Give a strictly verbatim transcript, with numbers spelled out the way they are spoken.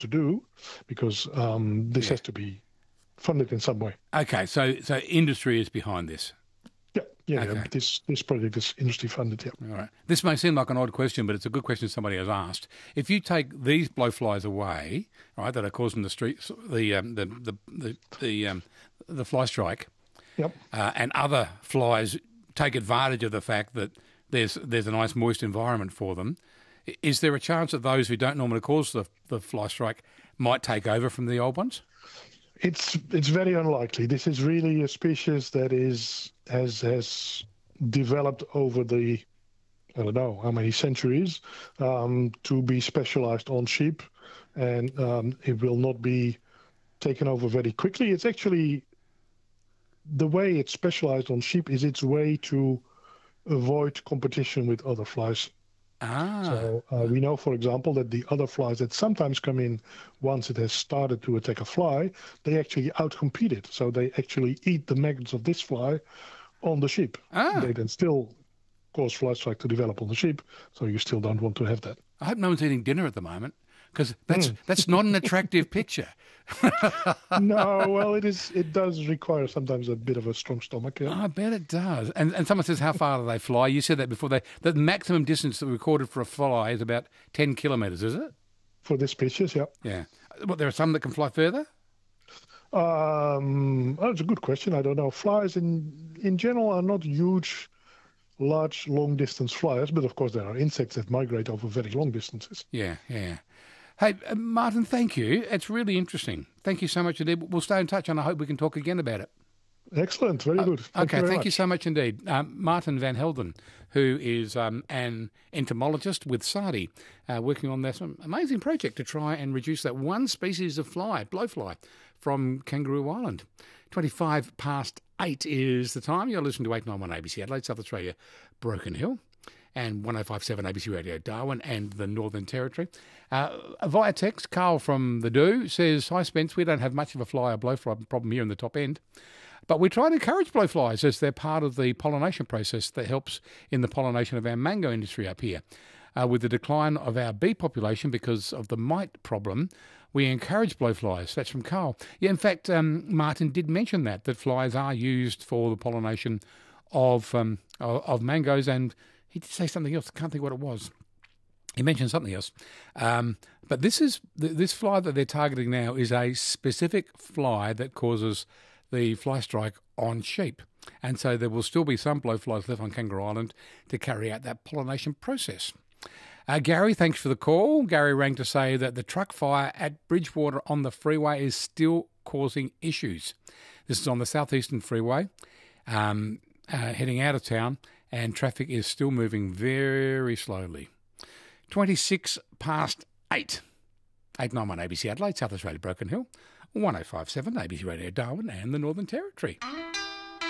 to do, because um, this Yeah. has to be funded in some way. Okay, so so industry is behind this. Yeah, yeah, yeah. Okay. This this project is industry funded. Yeah. All right. This may seem like an odd question, but it's a good question somebody has asked. If you take these blowflies away, right, that are causing the streets, the um, the the the the, um, the fly strike, Yep. uh, and other flies take advantage of the fact that there's there's a nice moist environment for them, i- is there a chance that those who don't normally cause the the fly strike might take over from the old ones? It's it's very unlikely. This is really a species that is has has developed over the, I don't know how many centuries, um, to be specialized on sheep, and um, it will not be taken over very quickly. It's actually the way it's specialized on sheep is its way to avoid competition with other flies. Ah, So uh, we know, for example, that the other flies that sometimes come in once it has started to attack a fly, they actually outcompete it. So they actually eat the maggots of this fly on the sheep. ah. They then still cause fly strike to develop on the sheep. So you still don't want to have that. I hope no one's eating dinner at the moment, because that's that's not an attractive picture. No, well, it is. It does require sometimes a bit of a strong stomach. Yeah. I bet it does. And and someone says, how far do they fly? You said that before. They the maximum distance that recorded for a fly is about ten kilometres, is it? For this species, yeah. Yeah. Well, there are some that can fly further? Um, well, it's a good question. I don't know. Flies in in general are not huge, large, long distance flyers, but of course there are insects that migrate over very long distances. Yeah, yeah. Hey, uh, Martin, thank you. It's really interesting. Thank you so much indeed. We'll stay in touch, and I hope we can talk again about it. Excellent, very good. Thank Okay, you very thank much. you so much indeed. Um, Martin van Helden, who is um, an entomologist with SARDI, uh, working on this amazing project to try and reduce that one species of fly, blowfly, from Kangaroo Island. twenty-five past eight is the time. You're listening to eight ninety-one A B C Adelaide, South Australia, Broken Hill, and one oh five point seven A B C Radio Darwin and the Northern Territory. Uh, via text, Carl from the Do says, "Hi Spence, we don't have much of a fly or blowfly problem here in the top end, but we try to encourage blowflies as they're part of the pollination process that helps in the pollination of our mango industry up here. Uh, with the decline of our bee population because of the mite problem, we encourage blowflies." That's from Carl. Yeah, in fact, um, Martin did mention that, that flies are used for the pollination of, um, of, of mangoes, and he did say something else. I can't think what it was. He mentioned something else. Um, but this is this fly that they're targeting now is a specific fly that causes the fly strike on sheep. And so there will still be some blowflies left on Kangaroo Island to carry out that pollination process. Uh, Gary, thanks for the call. Gary rang to say that the truck fire at Bridgewater on the freeway is still causing issues. This is on the southeastern freeway, um, uh, heading out of town, and traffic is still moving very slowly. twenty-six past eight. eight ninety-one A B C Adelaide, South Australia, Broken Hill, one oh five point seven A B C Radio Darwin and the Northern Territory.